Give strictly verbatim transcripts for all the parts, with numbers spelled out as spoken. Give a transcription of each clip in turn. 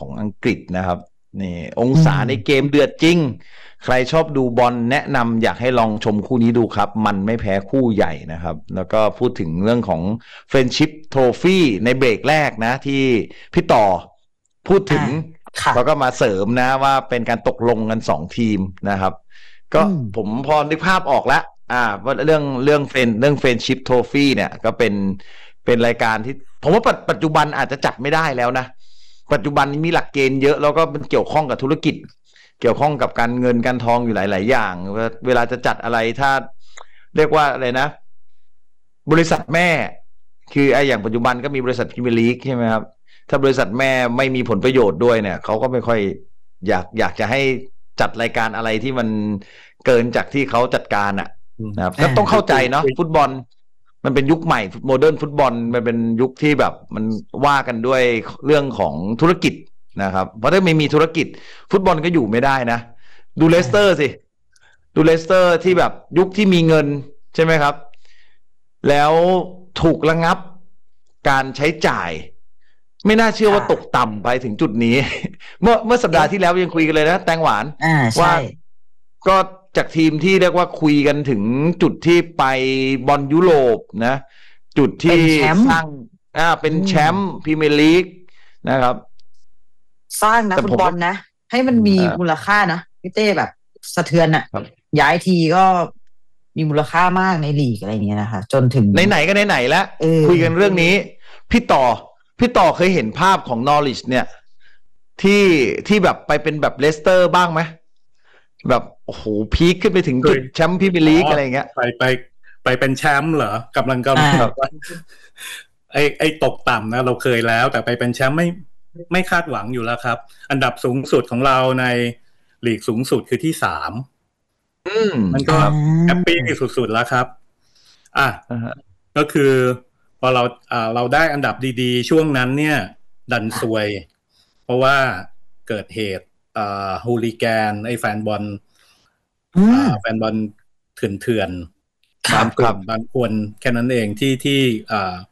ของอังกฤษนะครับนี่องศาในเกมเดือดจริงใครชอบดูบอลแนะนำอยากให้ลองชมคู่นี้ดูครับมันไม่แพ้คู่ใหญ่นะครับแล้วก็พูดถึงเรื่องของ Friendship Trophy ในเบรกแรกนะที่พี่ต่อพูดถึงแล้วก็มาเสริมนะว่าเป็นการตกลงกันสองทีมนะครับก็ผมพอนึกภาพออกแล้วอ่าว่าเรื่องเรื่องเฟนเรื่อง Friendship Trophy เนี่ยก็เป็นเป็นรายการที่ผมว่าปัจจุบันอาจจะจัดไม่ได้แล้วนะปัจจุบันนี้มีหลักเกณฑ์เยอะแล้วก็มันเกี่ยวข้องกับธุรกิจเกี่ยวข้องกับการเงินการทองอยู่หลายๆอย่างเวลาจะจัดอะไรถ้าเรียกว่าอะไรนะบริษัทแม่คือไอ้อย่างปัจจุบันก็มีบริษัทพรีเมียร์ลีกใช่ไหมครับถ้าบริษัทแม่ไม่มีผลประโยชน์ด้วยเนี่ยเขาก็ไม่ค่อยอยากอยากจะให้จัดรายการอะไรที่มันเกินจากที่เขาจัดการอ่ะนะครับก็ต้องเข้าใจเนาะฟุตบอลมันเป็นยุคใหม่โมเดิร์นฟุตบอลมันเป็นยุคที่แบบมันว่ากันด้วยเรื่องของธุรกิจนะครับเพราะถ้าไม่มีธุรกิจฟุตบอลก็อยู่ไม่ได้นะดูเลสเตอร์สิดูเลสเตอร์ที่แบบยุคที่มีเงินใช่ไหมครับแล้วถูกระงับการใช้จ่ายไม่น่าเชื่อว่าตกต่ำไปถึงจุดนี้เมื่อเมื่อสัปดาห์ที่แล้วยังคุยกันเลยนะแตงหวานว่าก็จากทีมที่เรียกว่าคุยกันถึงจุดที่ไปบอลยุโรปนะจุดที่สร้างอ่าเป็นแชมป์พรีเมียร์ลีกนะครับสร้างนะฟุตบอลนะให้มันมีมูลค่านะพี่เต้แบบสะเทือนอ่ะย้ายทีก็มีมูลค่ามากในลีกอะไรอย่างเงี้ยนะคะจนถึงไหนๆก็ไหนๆแล้วคุยกันเรื่องนี้พี่ต่อพี่ต่อเคยเห็นภาพของนอริชเนี่ยที่ที่แบบไปเป็นแบบเลสเตอร์บ้างไหมแบบโอ้โหพีคขึ้นไปถึงจุดแชมป์พรีเมียร์ลีกอะไรเงี้ยไปไปไปเป็นแชมป์เหรอกำลังกำลังแบบว่าไอ้ไอ้ตกต่ำนะเราเคยแล้วแต่ไปเป็นแชมป์ไม่ไม่คาดหวังอยู่แล้วครับอันดับสูงสุดของเราในลีกสูงสุดคือที่สามมันก็แฮปปี้สุดๆแล้วครับอ่ะก็คือพอเราอ่าเราได้อันดับดีๆช่วงนั้นเนี่ยดันซวยเพราะว่าเกิดเหตุอ่าฮูลิแกนไอ้แฟนบอลอ่าแฟนบอลเถื่อนๆบางกลุ่มบางคนแค่นั้นเองที่ที่อ่า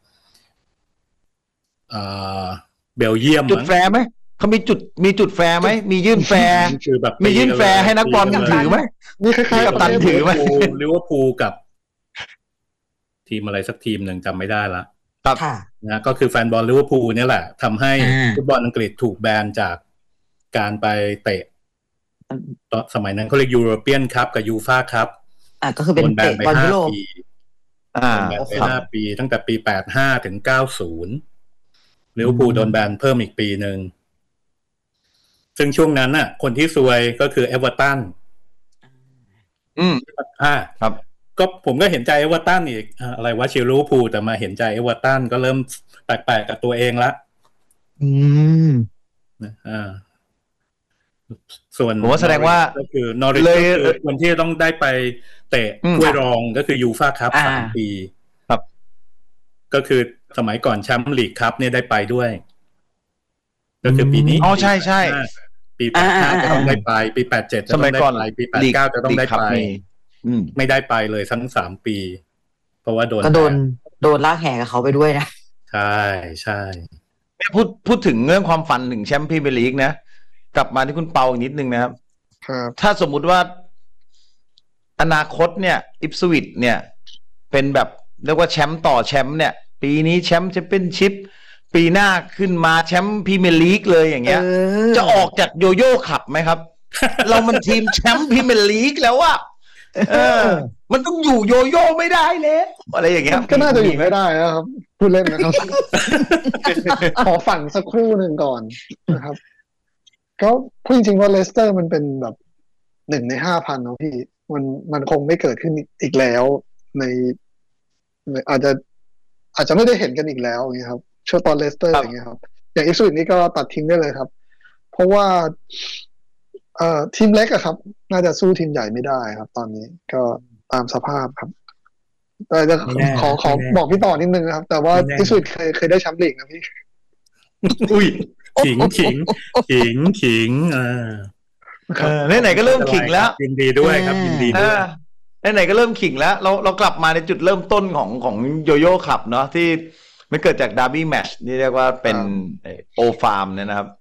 อ่าเบลเยียมจุดแฟร์ไหมเขามีจุดมีจุดแฟร์ไหมมียื่นแฟร์มียื่นแฟร์ให้นักบอลถือไหมนี่คล้ายๆกับตันถือไหมลิเวอร์พูลกับทีมอะไรสักทีมหนึ่งจำไม่ได้ละครับนะก็คือแฟนบอลลิเวอร์พูลเนี่ยแหละทำให้ฟุตบอลอังกฤษถูกแบนจากการไปเตะตอนสมัยนั้นเขาเรียกยูโรเปียนคัพกับยูฟ่าคัพอ่าก็คือเป็นเตะบอลยุโรปอ่าแบนไปห้าปีตั้งแต่ปีแปดสิบห้าถึงเก้าสิบลิเวอร์พูลโดนแบนเพิ่มอีกปีนึงซึ่งช่วงนั้นน่ะคนที่ซวยก็คือเอเวอร์ตันอืมอ่าครับก็ผมก็เห็นใจเอเวอร์ตันอีกอะไรวะเชียร์ลิเวอร์พูลแต่มาเห็นใจเอเวอร์ตันก็เริ่มแปลกๆกับตัวเองละอืมอ่าส่วนผมว่าแสดงว่าก็คือนอริชก็คือคนที่ต้องได้ไปเตะถ้วยรองก็คือยูฟ่าคัพสามปีครับก็คือสมัยก่อนแชมป์ลีกคัพเนี่ยได้ไปด้วยก็คือปีนี้อ๋อใช่ใช่ปีแปดสิบห้าจะต้องได้ไปปีแปดสิบเจ็ดจะต้องได้ไปปีแปดสิบเก้าจะต้องได้ไปไม่ได้ไปเลยทั้งสามปีเพราะว่าโดนก็โดนโดนลากแห่กับเขาไปด้วยนะใช่ใช่พูดพูดถึงเรื่องความฝันถึงแชมป์พรีเมียร์ลีกนะกลับมาที่คุณเปาอีกนิดนึงนะครับถ้าสมมุติว่าอนาคตเนี่ยอิปสวิชเนี่ยเป็นแบบเรียกว่าแชมป์ต่อแชมป์เนี่ยปีนี้แชมป์แชมเปี้ยนชิพปีหน้าขึ้นมาแชมป์พรีเมียร์ลีกเลยอย่างเงี้ยจะออกจากโยโย่ขับไหมครับ เรามันทีมแชมป์พรีเมียร์ลีกแล้วอะเออมันต้องอยู่โยโย่ไม่ได้เลยอะไรอย่างเงี้ยก็น่าจะอยู่ไม่ได้นะครับพูดเล่นนะครับ ขอฝันสักครู่หนึ่งก่อนนะครับก็พูดจริงๆว่าเลสเตอร์มันเป็นแบบหนึ่งในห้าพันเนาะพี่มันมันคงไม่เกิดขึ้นอีกแล้วในอาจจะอาจจะไม่ได้เห็นกันอีกแล้วอย่างเงี้ยครับช่วงตอนเลสเตอร์อย่างเงี้ยครับอย่างอิปสวิชนี่ก็ตัดทิ้งได้เลยครับเพราะว่าเอ่อทีมเล็กอะครับน่าจะสู้ทีมใหญ่ไม่ได้ครับตอนนี้ก็ตามสภาพครับแต่จะขอขอบอกพี่ต่อนิดนึงนะครับแต่ว่าอิปสวิชเคยเคยได้แชมป์ลีกนะพี่อุ้ยขิงขิงขิงขิงอ่าเออไหนๆก็เริ่มขิงแล้วยินดีด้วยครับยินดีด้วยไหนๆก็เริ่มขิงแล้วเราเรากลับมาในจุดเริ่มต้นของของโยโย่ขับเนาะที่มันเกิดจากดาร์บี้แมตช์นี่เรียกว่าเป็นโอฟาร์มเนี่ยนะครับ